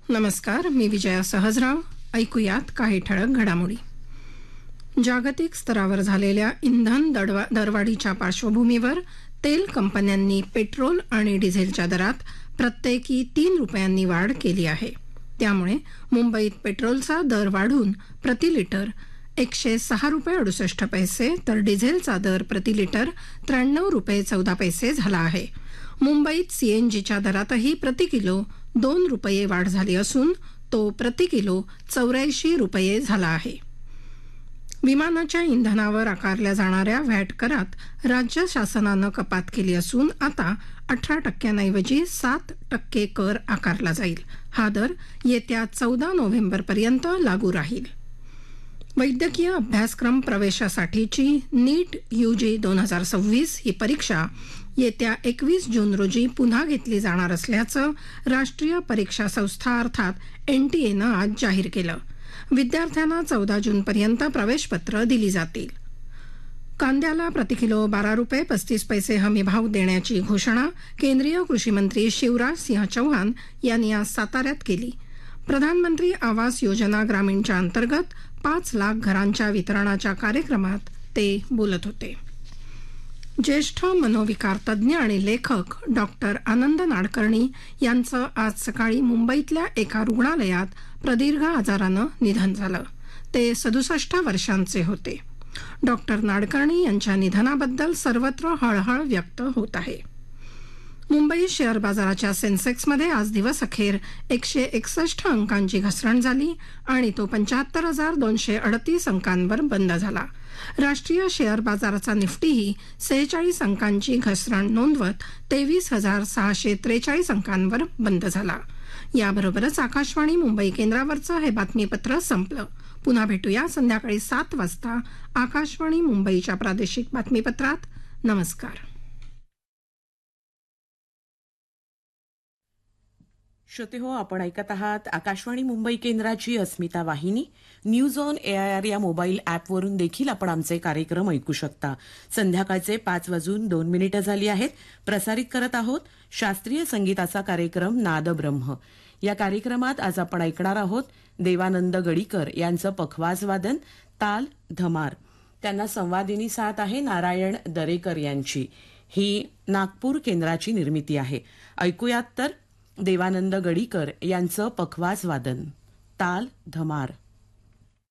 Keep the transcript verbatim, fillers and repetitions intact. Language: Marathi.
नमस्कार, मी विजया सहजराव. ऐकूयात काही ठळक घडामोडी. जागतिक स्तरावर झालेल्या इंधन दरवाढीच्या पार्श्वभूमीवर तेल कंपन्यांनी पेट्रोल आणि डिझेलच्या दरात प्रत्येकी तीन रुपयांनी वाढ केली आहे. त्यामुळे मुंबईत पेट्रोलचा दर वाढून प्रति लिटर एकशे सहा रुपये अडुसष्ट पैसे तर डिझेलचा दर प्रति लिटर त्र्याण्णव रुपये चौदा पैसे झाला आहे. मुंबईत सीएनजीच्या दरातही प्रति किलो दोन रुपये वाढ झाली असून तो प्रति किलो चौऱ्याऐंशी रुपये झाला आहे. विमानाच्या इंधनावर आकारल्या जाणाऱ्या व्हॅट करात राज्य शासनानं कपात केली असून आता अठरा टक्क्यांऐवजी सात टक्के कर आकारला जाईल. हा दर येत्या चौदा नोव्हेंबरपर्यंत लागू राहील. वैद्यकीय अभ्यासक्रम प्रवेशासाठीची नीट यूजी दोन हजार सव्वीस ही परीक्षा येत्या एकवीस जून रोजी पुन्हा घेतली जाणार असल्याचं राष्ट्रीय परीक्षा संस्था अर्थात एनटीएनं आज जाहीर केलं. विद्यार्थ्यांना चौदा जूनपर्यंत प्रवेशपत्र दिली जातील. कांद्याला प्रतिकिलो बारा रुपये पस्तीस पैसे हमीभाव देण्याची घोषणा केंद्रीय कृषी मंत्री शिवराज सिंह चौहान यांनी आज साताऱ्यात केली. प्रधानमंत्री आवास योजना ग्रामीणच्या अंतर्गत पाच लाख घरांच्या वितरणाच्या कार्यक्रमात ते बोलत होते. ज्येष्ठ मनोविकार तज्ज्ञ आणि लेखक डॉक्टर आनंद नाडकर्णी यांचं आज सकाळी मुंबईतल्या एका रुग्णालयात प्रदीर्घ आजारानं निधन झालं. ते सदुसष्ट वर्षांचे होते. डॉक्टर नाडकर्णी यांच्या निधनाबद्दल सर्वत्र हळहळ व्यक्त होत आहे. मुंबई शेअर बाजाराच्या सेन्सेक्समध्ये आज दिवस अखेर एकशे एकसष्ट अंकांची घसरण झाली आणि तो पंच्याहत्तर हजार दोनशे अडतीस अंकांवर बंद झाला. राष्ट्रीय शेअर बाजाराचा निफ्टीही सेहेचाळीस अंकांची घसरण नोंदवत तेवीस हजार सहाशे त्रेचाळीस अंकांवर बंद झाला. याबरोबरच आकाशवाणी मुंबई केंद्रावरचं हे बातमीपत्र संपलं. पुन्हा भेटूया संध्याकाळी सात वाजता आकाशवाणी मुंबईच्या प्रादेशिक बातमीपत्रात. नमस्कार. श्रोते हो, आपण ऐकत आहात आकाशवाणी मुंबई केंद्राची अस्मिता वाहिनी. न्यूज ऑन एआयआर या मोबाईल ॲपवरून देखील आपण आमचे कार्यक्रम ऐकू शकता. संध्याकाळचे पाच वाजून दोन मिनिटं झाली आहेत. प्रसारित करत आहोत शास्त्रीय संगीताचा कार्यक्रम नादब्रह्म. या कार्यक्रमात आज आपण ऐकणार आहोत देवानंद गडीकर यांचं पखवाज वादन ताल धमार. त्यांना संवादिनी साथ आहे नारायण दरेकर यांची. ही नागपूर केंद्राची निर्मिती आहे. ऐकूयात तर देवानंद गडीकर यांचं पखवाज वादन ताल धमार.